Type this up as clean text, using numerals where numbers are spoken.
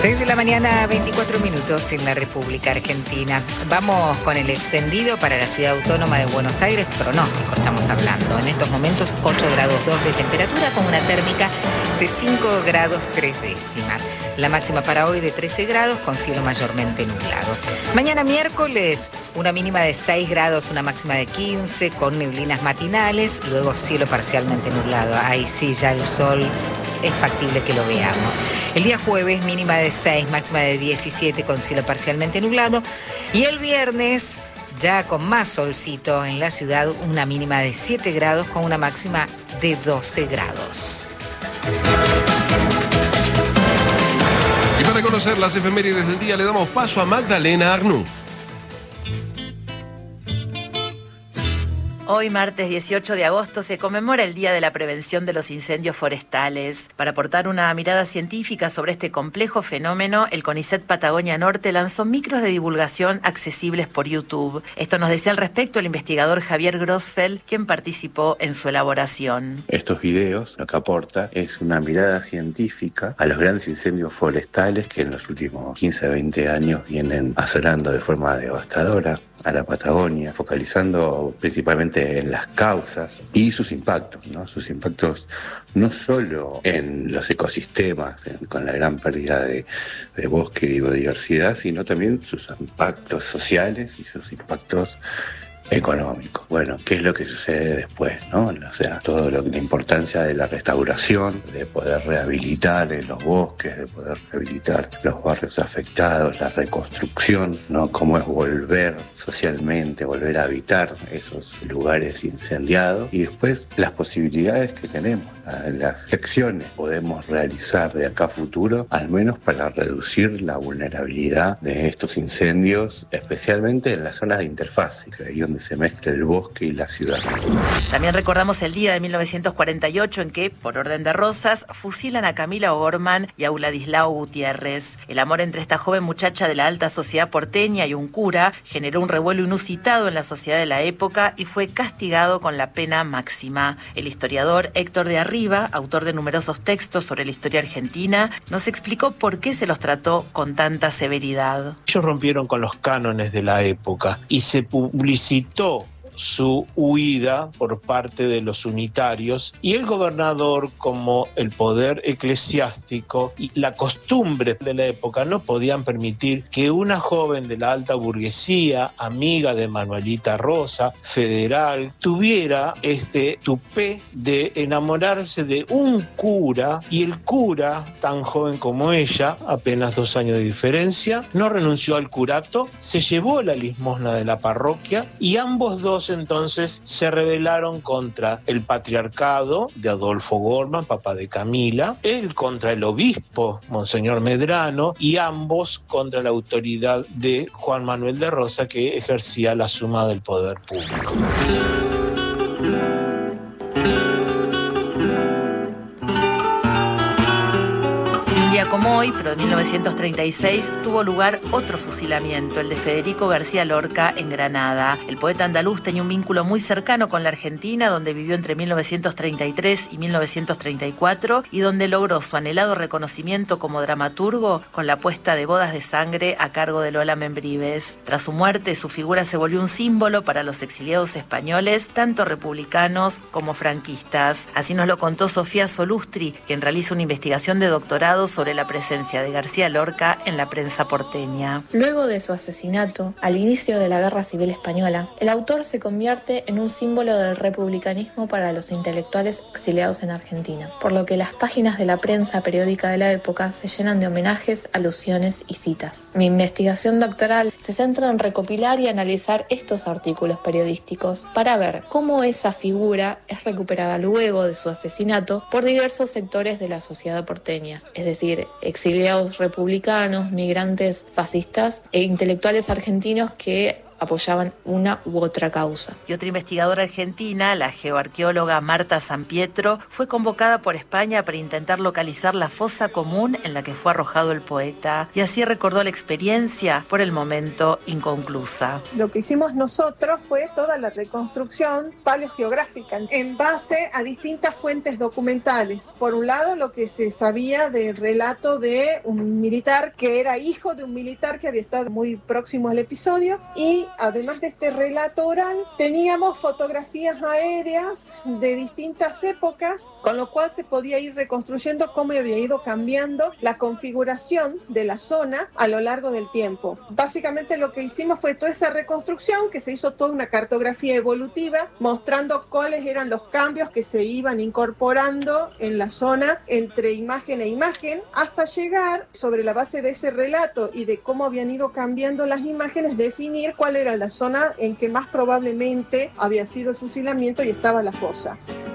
6 de la mañana, 24 minutos en la República Argentina. Vamos con el extendido para la Ciudad Autónoma de Buenos Aires. Pronóstico estamos hablando. En estos momentos 8 grados 2 de temperatura con una térmica de 5 grados 3 décimas. La máxima para hoy de 13 grados con cielo mayormente nublado. Mañana miércoles una mínima de 6 grados, una máxima de 15 con neblinas matinales. Luego cielo parcialmente nublado. Ahí sí ya el sol es factible que lo veamos. El día jueves mínima de 6, máxima de 17 con cielo parcialmente nublado. Y el viernes ya con más solcito en la ciudad, una mínima de 7 grados con una máxima de 12 grados. Y para conocer las efemérides del día le damos paso a Magdalena Arnú. Hoy, martes 18 de agosto, se conmemora el Día de la Prevención de los Incendios Forestales. Para aportar una mirada científica sobre este complejo fenómeno, el CONICET Patagonia Norte lanzó micros de divulgación accesibles por YouTube. Esto nos decía al respecto el investigador Javier Grossfeld, quien participó en su elaboración. Estos videos lo que aporta es una mirada científica a los grandes incendios forestales que en los últimos 15 a 20 años vienen asolando de forma devastadora a la Patagonia, focalizando principalmente en las causas y sus impactos, ¿no? Sus impactos no solo en los ecosistemas, con la gran pérdida de bosque y biodiversidad, sino también sus impactos sociales y sus impactos económico. Bueno, ¿qué es lo que sucede después, no? O sea, la importancia de la restauración, de poder rehabilitar los bosques, de poder rehabilitar los barrios afectados, la reconstrucción, ¿no? Cómo es volver socialmente, volver a habitar esos lugares incendiados y después las posibilidades que tenemos, las acciones que podemos realizar de acá a futuro, al menos para reducir la vulnerabilidad de estos incendios, especialmente en las zonas de interfaz, ahí donde se mezcla el bosque y la ciudad. También recordamos el día de 1948 en que, por orden de rosas, fusilan a Camila O'Gorman y a Vladislao Gutiérrez. El amor entre esta joven muchacha de la alta sociedad porteña y un cura generó un revuelo inusitado en la sociedad de la época y fue castigado con la pena máxima. El historiador Héctor de Arriba, autor de numerosos textos sobre la historia argentina, nos explicó por qué se los trató con tanta severidad. Ellos rompieron con los cánones de la época y se publicitó su huida por parte de los unitarios y el gobernador, como el poder eclesiástico y la costumbre de la época, no podían permitir que una joven de la alta burguesía, amiga de Manuelita Rosa, federal, tuviera este tupé de enamorarse de un cura, y el cura, tan joven como ella, apenas 2 años de diferencia, no renunció al curato, se llevó la limosna de la parroquia y ambos dos entonces se rebelaron contra el patriarcado de Adolfo Gorman, papá de Camila, él contra el obispo, Monseñor Medrano, y ambos contra la autoridad de Juan Manuel de Rosa, que ejercía la suma del poder público. Como hoy, pero en 1936, tuvo lugar otro fusilamiento, el de Federico García Lorca en Granada. El poeta andaluz tenía un vínculo muy cercano con la Argentina, donde vivió entre 1933 y 1934 y donde logró su anhelado reconocimiento como dramaturgo con la puesta de Bodas de Sangre a cargo de Lola Membrives. Tras su muerte, su figura se volvió un símbolo para los exiliados españoles, tanto republicanos como franquistas. Así nos lo contó Sofía Solustri, quien realiza una investigación de doctorado sobre la presencia de García Lorca en la prensa porteña. Luego de su asesinato, al inicio de la Guerra Civil Española, el autor se convierte en un símbolo del republicanismo para los intelectuales exiliados en Argentina, por lo que las páginas de la prensa periódica de la época se llenan de homenajes, alusiones y citas. Mi investigación doctoral se centra en recopilar y analizar estos artículos periodísticos para ver cómo esa figura es recuperada luego de su asesinato por diversos sectores de la sociedad porteña, es decir, exiliados republicanos, migrantes fascistas e intelectuales argentinos que apoyaban una u otra causa. Y otra investigadora argentina, la geoarqueóloga Marta Sampietro, fue convocada por España para intentar localizar la fosa común en la que fue arrojado el poeta, y así recordó la experiencia, por el momento inconclusa. Lo que hicimos nosotros fue toda la reconstrucción paleogeográfica en base a distintas fuentes documentales. Por un lado, lo que se sabía del relato de un militar que era hijo de un militar que había estado muy próximo al episodio, y además de este relato oral, teníamos fotografías aéreas de distintas épocas, con lo cual se podía ir reconstruyendo cómo había ido cambiando la configuración de la zona a lo largo del tiempo. Básicamente lo que hicimos fue toda esa reconstrucción, que se hizo toda una cartografía evolutiva mostrando cuáles eran los cambios que se iban incorporando en la zona entre imagen e imagen, hasta llegar, sobre la base de ese relato y de cómo habían ido cambiando las imágenes, definir cuál era la zona en que más probablemente había sido el fusilamiento y estaba la fosa.